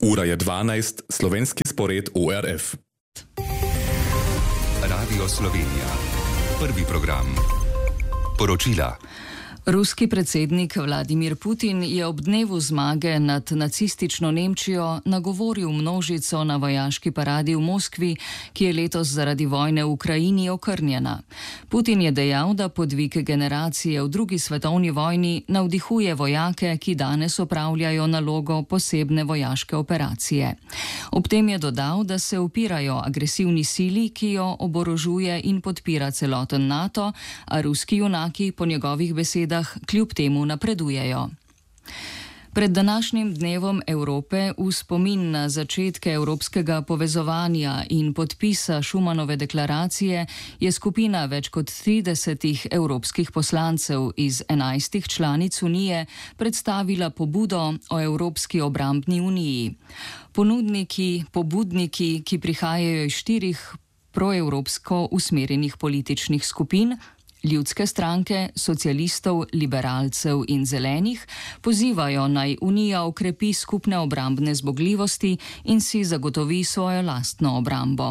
Ura je 12, slovenski spored ORF. Radio Slovenija. Prvi program. Poročila. Ruski predsednik Vladimir Putin je ob dnevu zmage nad nacistično Nemčijo nagovoril množico na vojaški paradi v Moskvi, ki je letos zaradi vojne v Ukrajini okrnjena. Putin je dejal, da podvig generacije v drugi svetovni vojni navdihuje vojake, ki danes opravljajo nalogo posebne vojaške operacije. Ob tem je dodal, da se upirajo agresivni sili, ki jo oborožuje in podpira celoten NATO, a ruski junaki po njegovih besedah kljub temu napredujejo. Pred današnjim dnevom Evrope v spomin na začetke evropskega povezovanja in podpisa Schumanove deklaracije je skupina več kot 30 evropskih poslancev iz 11 članic Unije predstavila pobudo o Evropski obrambni uniji. Pobudniki, ki prihajajo iz 4 proevropsko usmerjenih političnih skupin, Ljudske stranke, socialistov, liberalcev in zelenih, pozivajo naj Unija okrepi skupne obrambne zmogljivosti in si zagotovi svojo lastno obrambo.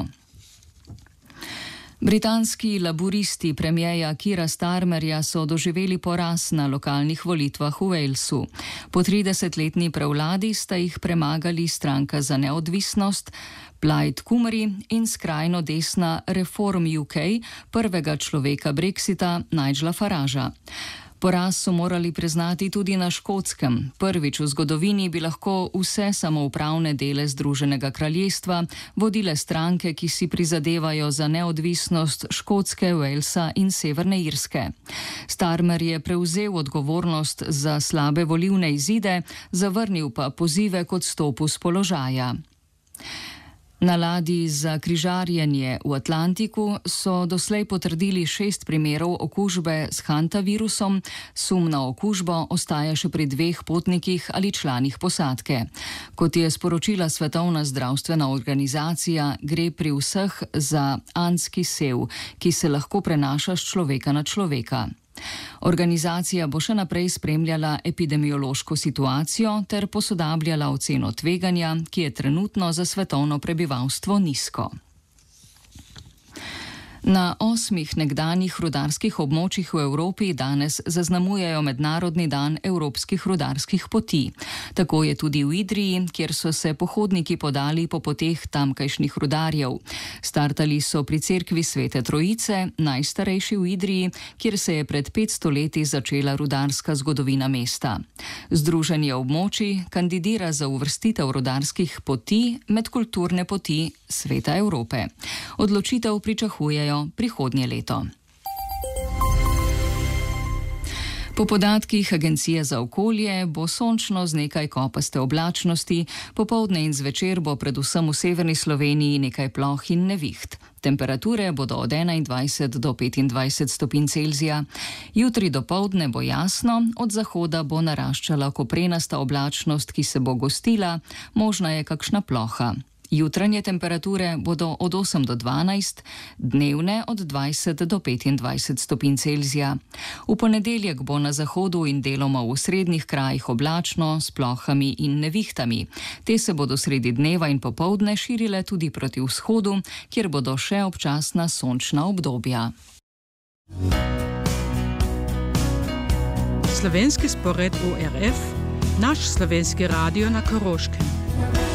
Britanski laburisti premierja Keira Starmerja so doživeli poraz na lokalnih volitvah v Walesu. Po 30-letni prevladi sta jih premagali stranka za neodvisnost, Plaid Cymru in skrajno desna Reform UK, prvega človeka Brexita, Nigela Faragea. Poraz so morali priznati tudi na Škotskem. Prvič v zgodovini bi lahko vse samoupravne dele Združenega kraljestva vodile stranke, ki si prizadevajo za neodvisnost Škotske, Walesa in Severne Irske. Starmer je prevzel odgovornost za slabe volilne izide, zavrnil pa pozive k odstopu s položaja. Na ladji za križarjenje v Atlantiku so doslej potrdili 6 primerov okužbe s hantavirusom. Sum na okužbo ostaja še pri 2 potnikih ali članih posadke. Kot je sporočila Svetovna zdravstvena organizacija, gre pri vseh za andski sev, ki se lahko prenaša s človeka na človeka. Organizacija bo še naprej spremljala epidemiološko situacijo ter posodabljala oceno tveganja, ki je trenutno za svetovno prebivalstvo nizko. Na 8 nekdanjih rudarskih območjih v Evropi danes zaznamujejo Mednarodni dan evropskih rudarskih poti. Tako je tudi v Idriji, kjer so se pohodniki podali po poteh tamkajšnjih rudarjev. Startali so pri cerkvi Svete Trojice, najstarejši v Idriji, kjer se je pred 500 leti začela rudarska zgodovina mesta. Združenje območij kandidira za uvrstitev rudarskih poti med kulturne poti Sveta Evrope. Odločitev pričakujejo prihodnje leto. Po podatkih Agencije za okolje bo sončno z nekaj kopaste oblačnosti, popoldne in zvečer bo predvsem v severni Sloveniji nekaj ploh in neviht. Temperature bodo od 21 do 25 stopinj Celzija. Jutri dopoldne bo jasno, od zahoda bo naraščala koprenasta oblačnost, ki se bo gostila, možna je kakšna ploha. Jutranje temperature bodo od 8 do 12, dnevne od 20 do 25 stopinj Celzija. V ponedeljek bo na zahodu in deloma v osrednjih krajih oblačno s plohami in nevihtami. Te se bodo sredi dneva in popoldne širile tudi proti vzhodu, kjer bodo še občasna sončna obdobja. Slovenski spored ORF, naš slovenski radio na Koroškem.